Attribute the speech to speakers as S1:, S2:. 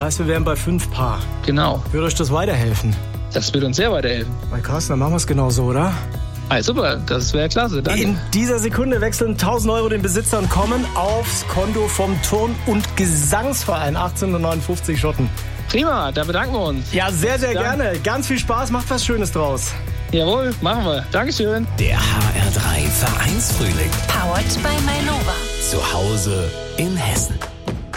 S1: heißt, wir wären bei 5 Paar.
S2: Genau.
S1: Würde euch das weiterhelfen?
S2: Das würde uns sehr weiterhelfen.
S1: Bei Carsten, dann machen wir es genau so, oder?
S2: Ah, super, das wäre klasse, danke.
S1: In dieser Sekunde wechseln 1.000 Euro den Besitzer und kommen aufs Konto vom Turn- und Gesangsverein 1859 Schotten.
S2: Prima, da bedanken wir uns.
S1: Ja, sehr, sehr gerne. Ganz viel Spaß, macht was Schönes draus.
S2: Jawohl, machen wir. Dankeschön.
S3: Der HR3 Vereinsfrühling.
S4: Powered by Mainova.
S3: Zu Hause in Hessen.